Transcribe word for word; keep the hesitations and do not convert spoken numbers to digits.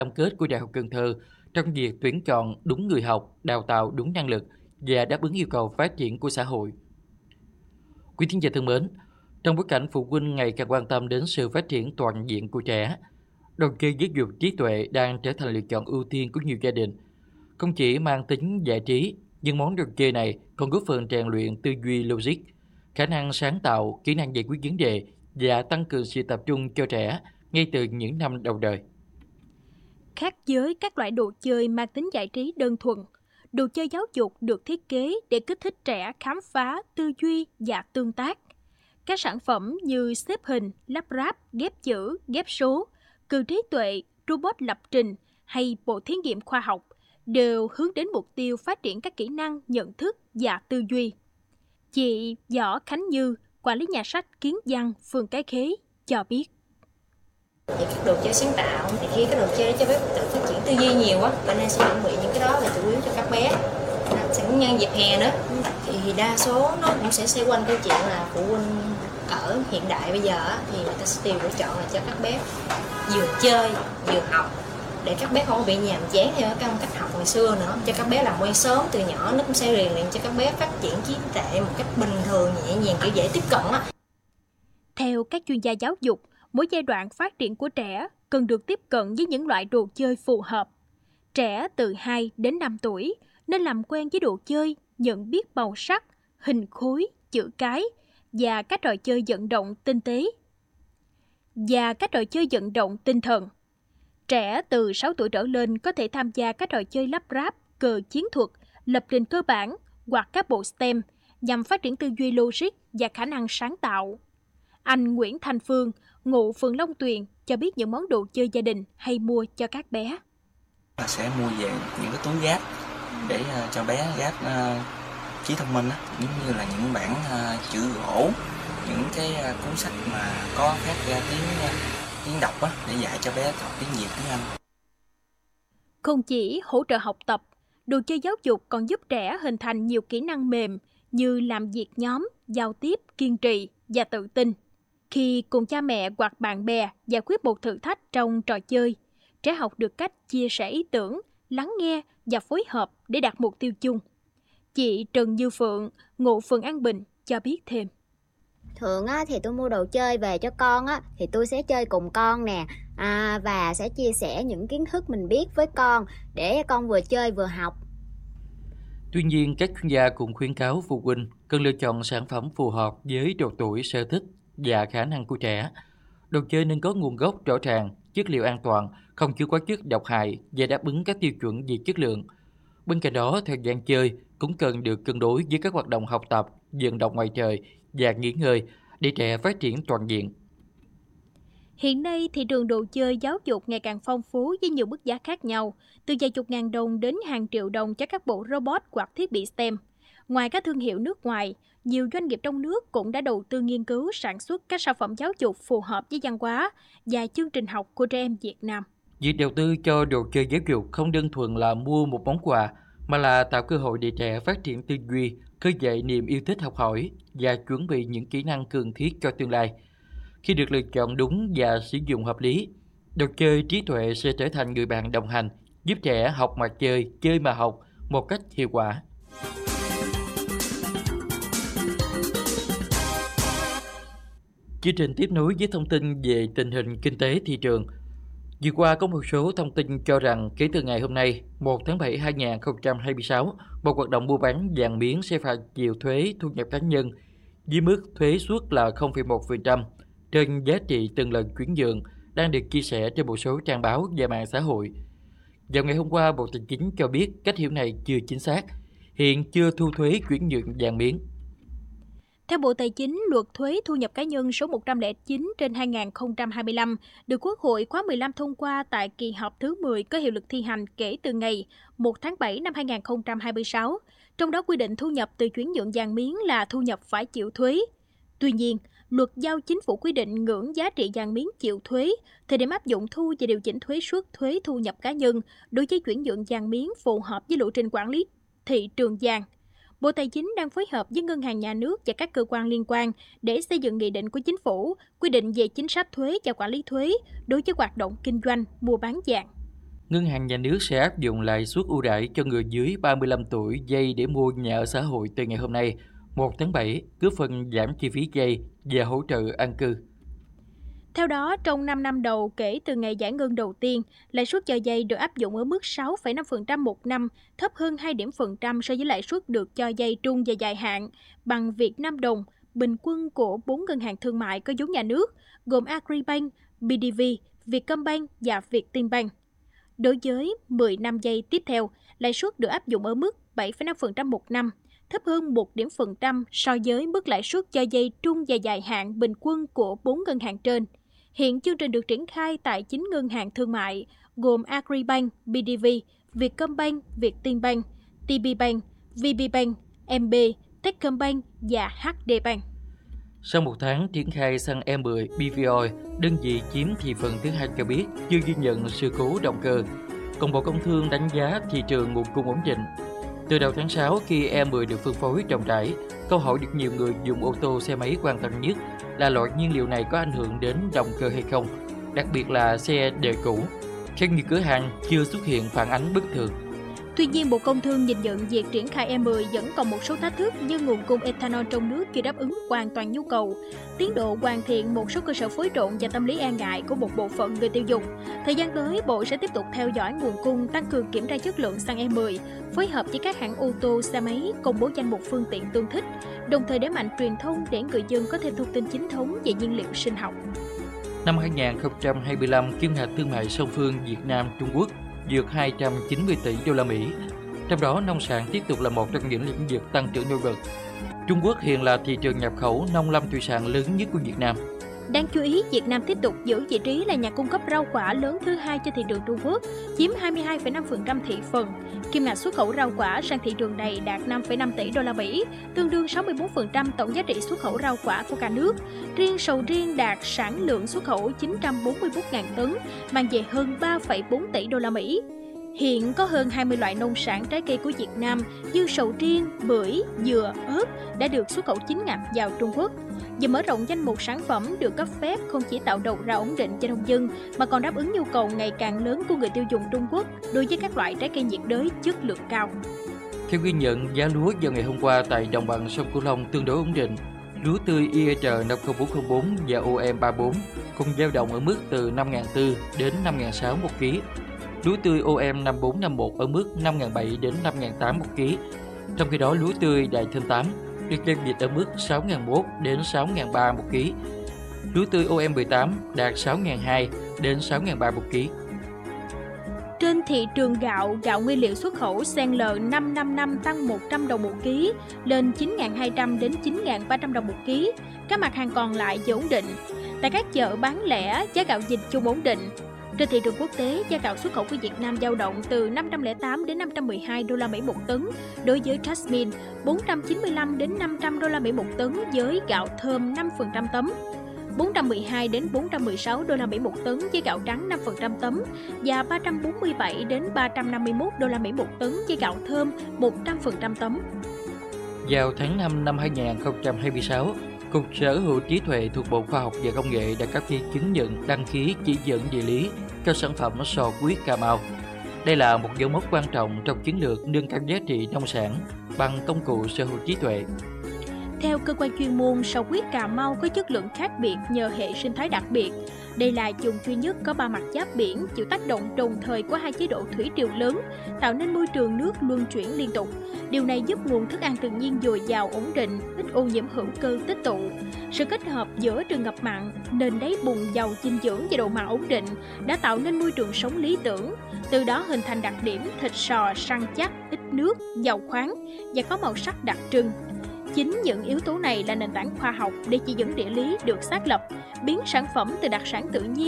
cam kết của Đại học Cần Thơ trong việc tuyển chọn đúng người học, đào tạo đúng năng lực và đáp ứng yêu cầu phát triển của xã hội. Quý thính giả thân mến, trong bối cảnh phụ huynh ngày càng quan tâm đến sự phát triển toàn diện của trẻ, trò chơi giáo dục trí tuệ đang trở thành lựa chọn ưu tiên của nhiều gia đình. Không chỉ mang tính giải trí, nhưng món trò chơi này còn góp phần rèn luyện tư duy logic, khả năng sáng tạo, kỹ năng giải quyết vấn đề và tăng cường sự tập trung cho trẻ ngay từ những năm đầu đời. Khác với các loại đồ chơi mang tính giải trí đơn thuần, đồ chơi giáo dục được thiết kế để kích thích trẻ khám phá, tư duy và tương tác. Các sản phẩm như xếp hình, lắp ráp, ghép chữ, ghép số, cừ trí tuệ, robot lập trình hay bộ thí nghiệm khoa học đều hướng đến mục tiêu phát triển các kỹ năng nhận thức và tư duy. Chị Võ Khánh Như, quản lý nhà sách Kiến Văn, phường Cái Khế cho biết. Thì các đồ chơi sáng tạo thì khi các đồ chơi cho phép tự phát triển tư duy nhiều á, cho nên sẽ chuẩn bị những cái đó là chủ yếu cho các bé. Sẵn nhân dịp hè nữa thì đa số nó cũng sẽ xoay quanh câu chuyện là phụ huynh ở hiện đại bây giờ á, thì người ta sẽ tìm lựa chọn là cho các bé vừa chơi vừa học để các bé không bị nhàm chán theo cái cách học ngày xưa nữa, cho các bé làm quen sớm từ nhỏ, nó cũng sẽ rèn luyện cho các bé phát triển trí tuệ một cách bình thường, nhẹ nhàng, kiểu dễ tiếp cận á. Theo các chuyên gia giáo dục, mỗi giai đoạn phát triển của trẻ cần được tiếp cận với những loại đồ chơi phù hợp. Trẻ từ hai đến năm tuổi nên làm quen với đồ chơi, nhận biết màu sắc, hình khối, chữ cái và các trò chơi vận động tinh tế và các trò chơi vận động tinh thần. Trẻ từ sáu tuổi trở lên có thể tham gia các trò chơi lắp ráp, cờ chiến thuật, lập trình cơ bản hoặc các bộ STEM nhằm phát triển tư duy logic và khả năng sáng tạo. Anh Nguyễn Thanh Phương, ngụ phường Long Tuyền, cho biết những món đồ chơi gia đình hay mua cho các bé. Sẽ mua về những cái túi gáp để uh, cho bé gáp uh, trí thông minh, giống như là những bản uh, chữ gỗ, những cái uh, cuốn sách mà có phát ra tiếng uh, tiếng đọc á, để dạy cho bé học tiếng Việt, tiếng Anh. Không chỉ hỗ trợ học tập, đồ chơi giáo dục còn giúp trẻ hình thành nhiều kỹ năng mềm như làm việc nhóm, giao tiếp, kiên trì và tự tin. Khi cùng cha mẹ hoặc bạn bè giải quyết một thử thách trong trò chơi, trẻ học được cách chia sẻ ý tưởng, lắng nghe và phối hợp để đạt mục tiêu chung. Chị Trần Như Phượng, ngụ phường An Bình, cho biết thêm. Thường á, thì tôi mua đồ chơi về cho con á, thì tôi sẽ chơi cùng con nè, à, và sẽ chia sẻ những kiến thức mình biết với con để con vừa chơi vừa học. Tuy nhiên, các chuyên gia cũng khuyến cáo phụ huynh cần lựa chọn sản phẩm phù hợp với độ tuổi, sở thích và khả năng của trẻ. Đồ chơi nên có nguồn gốc rõ ràng, chất liệu an toàn, không chứa quá chất độc hại và đáp ứng các tiêu chuẩn về chất lượng. Bên cạnh đó, thời gian chơi cũng cần được cân đối với các hoạt động học tập, vận động ngoài trời và nghỉ ngơi để trẻ phát triển toàn diện. Hiện nay, thị trường đồ chơi giáo dục ngày càng phong phú với nhiều mức giá khác nhau, từ vài chục ngàn đồng đến hàng triệu đồng cho các bộ robot hoặc thiết bị STEM. Ngoài các thương hiệu nước ngoài, nhiều doanh nghiệp trong nước cũng đã đầu tư nghiên cứu sản xuất các sản phẩm giáo dục phù hợp với văn hóa và chương trình học của trẻ em Việt Nam. Việc đầu tư cho đồ chơi giáo dục không đơn thuần là mua một món quà, mà là tạo cơ hội để trẻ phát triển tư duy, khơi dậy niềm yêu thích học hỏi và chuẩn bị những kỹ năng cần thiết cho tương lai. Khi được lựa chọn đúng và sử dụng hợp lý, đồ chơi trí tuệ sẽ trở thành người bạn đồng hành, giúp trẻ học mà chơi, chơi mà học một cách hiệu quả. Chương trình tiếp nối với thông tin về tình hình kinh tế thị trường. Vừa qua có một số thông tin cho rằng kể từ ngày hôm nay, một tháng bảy năm hai nghìn không trăm hai mươi sáu, một hoạt động mua bán vàng miếng sẽ phải chịu thuế thu nhập cá nhân với mức thuế suất là không phẩy một phần trăm trên giá trị từng lần chuyển nhượng đang được chia sẻ trên một số trang báo và mạng xã hội. Vào ngày hôm qua, Bộ Tài chính cho biết cách hiểu này chưa chính xác, hiện chưa thu thuế chuyển nhượng vàng miếng. Theo Bộ Tài chính, luật thuế thu nhập cá nhân số một trăm lẻ chín trên hai nghìn không trăm hai mươi lăm được Quốc hội khóa mười lăm thông qua tại kỳ họp thứ mười có hiệu lực thi hành kể từ ngày một tháng bảy năm hai nghìn không trăm hai mươi sáu. Trong đó quy định thu nhập từ chuyển nhượng vàng miếng là thu nhập phải chịu thuế. Tuy nhiên, luật giao chính phủ quy định ngưỡng giá trị vàng miếng chịu thuế, thời điểm áp dụng thu và điều chỉnh thuế suất thuế thu nhập cá nhân đối với chuyển nhượng vàng miếng phù hợp với lộ trình quản lý thị trường vàng. Bộ Tài chính đang phối hợp với Ngân hàng Nhà nước và các cơ quan liên quan để xây dựng nghị định của chính phủ quy định về chính sách thuế và quản lý thuế đối với hoạt động kinh doanh mua bán vàng. Ngân hàng Nhà nước sẽ áp dụng lãi suất ưu đãi cho người dưới ba mươi lăm tuổi vay để mua nhà ở xã hội từ ngày hôm nay, một tháng bảy, góp phần giảm chi phí vay và hỗ trợ an cư. Theo đó, trong năm năm đầu kể từ ngày giải ngân đầu tiên, lãi suất cho vay được áp dụng ở mức sáu phẩy năm phần trăm một năm, thấp hơn hai điểm phần trăm so với lãi suất được cho vay trung và dài hạn bằng Việt Nam đồng bình quân của bốn ngân hàng thương mại có vốn nhà nước, gồm Agribank, bê đê vê, Vietcombank và Vietinbank. Đối với mười năm vay tiếp theo, lãi suất được áp dụng ở mức bảy phẩy năm phần trăm một năm, thấp hơn một điểm phần trăm so với mức lãi suất cho vay trung và dài hạn bình quân của bốn ngân hàng trên. Hiện chương trình được triển khai tại chín ngân hàng thương mại gồm Agribank, bê đê vê, Vietcombank, Vietinbank, tê bê Bank, vê bê Bank, em bê, Techcombank và hát đê Bank. Sau một tháng triển khai xăng E mười bê vê Oil, đơn vị chiếm thị phần thứ hai cho biết chưa ghi nhận sự cố động cơ. Còn Bộ Công Thương đánh giá thị trường nguồn cung ổn định. Từ đầu tháng sáu, khi E mười được phân phối rộng rãi, câu hỏi được nhiều người dùng ô tô xe máy quan tâm nhất là loại nhiên liệu này có ảnh hưởng đến động cơ hay không, đặc biệt là xe đời cũ. Theo nhiều cửa hàng, chưa xuất hiện phản ánh bất thường. Tuy nhiên, Bộ Công Thương nhìn nhận việc triển khai E mười vẫn còn một số thách thức như nguồn cung ethanol trong nước chưa đáp ứng hoàn toàn nhu cầu, tiến độ hoàn thiện một số cơ sở phối trộn và tâm lý e ngại của một bộ phận người tiêu dùng. Thời gian tới, Bộ sẽ tiếp tục theo dõi nguồn cung, tăng cường kiểm tra chất lượng xăng E mười, phối hợp với các hãng ô tô, xe máy, công bố danh mục phương tiện tương thích, đồng thời đẩy mạnh truyền thông để người dân có thêm thông tin chính thống về nhiên liệu sinh học. Năm hai nghìn không trăm hai mươi lăm, kim ngạch thương mại song phương Việt Nam Trung Quốc vượt hai trăm chín mươi tỷ đô la Mỹ. Trong đó, nông sản tiếp tục là một trong những lĩnh vực tăng trưởng nổi bật. Trung Quốc hiện là thị trường nhập khẩu nông lâm thủy sản lớn nhất của Việt Nam. Đáng chú ý, Việt Nam tiếp tục giữ vị trí là nhà cung cấp rau quả lớn thứ hai cho thị trường Trung Quốc, chiếm hai mươi hai phẩy năm phần trăm thị phần. Kim ngạch xuất khẩu rau quả sang thị trường này đạt năm phẩy năm tỷ đô la Mỹ, tương đương sáu mươi tư phần trăm tổng giá trị xuất khẩu rau quả của cả nước. Riêng sầu riêng đạt sản lượng xuất khẩu chín trăm bốn mươi mốt nghìn tấn, mang về hơn ba phẩy bốn tỷ đô la Mỹ. Hiện có hơn hai mươi loại nông sản trái cây của Việt Nam như sầu riêng, bưởi, dừa, ớt đã được xuất khẩu chính ngạch vào Trung Quốc. Giờ mở rộng danh mục sản phẩm được cấp phép không chỉ tạo đầu ra ổn định cho nông dân mà còn đáp ứng nhu cầu ngày càng lớn của người tiêu dùng Trung Quốc đối với các loại trái cây nhiệt đới chất lượng cao. Theo ghi nhận, giá lúa vào ngày hôm qua tại đồng bằng sông Cửu Long tương đối ổn định. Lúa tươi i rờ năm không bốn không bốn và o em ba bốn cùng dao động ở mức từ năm nghìn bốn trăm đến năm nghìn sáu trăm một ký. Lúa tươi o em năm bốn năm một ở mức năm nghìn bảy trăm đến năm nghìn tám trăm một ký. Trong khi đó, lúa tươi Đại Thơm tám được giao dịch ở mức sáu nghìn một đến sáu nghìn ba trăm một ký. Lúa tươi o em mười tám đạt sáu nghìn hai trăm đến sáu nghìn ba trăm một ký. Trên thị trường gạo, gạo nguyên liệu xuất khẩu xê en lờ năm năm năm tăng một trăm đồng một ký, lên chín nghìn hai trăm đến chín nghìn ba trăm đồng một ký. Các mặt hàng còn lại giữ ổn định. Tại các chợ bán lẻ, giá gạo dịch chung ổn định. Trên thị trường quốc tế, giá gạo xuất khẩu của Việt Nam dao động từ năm trăm lẻ tám đến năm trăm mười hai đô la Mỹ một tấn đối với Jasmine, bốn trăm chín mươi lăm đến năm trăm đô la Mỹ một tấn với gạo thơm năm phần trăm tấm, bốn trăm mười hai đến bốn trăm mười sáu đô la Mỹ một tấn với gạo trắng năm phần trăm tấm và ba trăm bốn mươi bảy đến ba trăm năm mươi mốt đô la Mỹ một tấn với gạo thơm một trăm phần trăm tấm. Vào tháng năm năm hai nghìn không trăm hai mươi sáu, Cục Sở hữu trí tuệ thuộc Bộ Khoa học và Công nghệ đã cấp giấy chứng nhận đăng ký chỉ dẫn địa lý cho sản phẩm sò huyết Cà Mau. Đây là một dấu mốc quan trọng trong chiến lược nâng cao giá trị nông sản bằng công cụ sở hữu trí tuệ. Theo cơ quan chuyên môn, sò huyết Cà Mau có chất lượng khác biệt nhờ hệ sinh thái đặc biệt. Đây là vùng duy nhất có ba mặt giáp biển chịu tác động đồng thời của hai chế độ thủy triều lớn, tạo nên môi trường nước luân chuyển liên tục. Điều này giúp nguồn thức ăn tự nhiên dồi dào ổn định, ít ô nhiễm hữu cơ tích tụ. Sự kết hợp giữa rừng ngập mặn, nền đáy bùn giàu dinh dưỡng và độ mặn ổn định đã tạo nên môi trường sống lý tưởng. Từ đó hình thành đặc điểm thịt sò săn chắc, ít nước, giàu khoáng và có màu sắc đặc trưng. Chính những yếu tố này là nền tảng khoa học để chỉ dẫn địa lý được xác lập, biến sản phẩm từ đặc sản tự nhiên